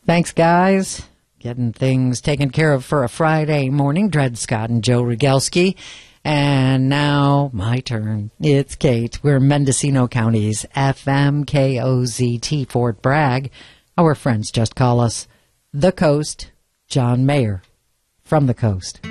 Thanks, guys. Getting things taken care of for a Friday morning. Dred Scott and Joe Rogelski. And now, my turn. It's Kate. We're Mendocino County's FMKOZT Fort Bragg. Our friends just call us The Coast. John Mayer from the Coast.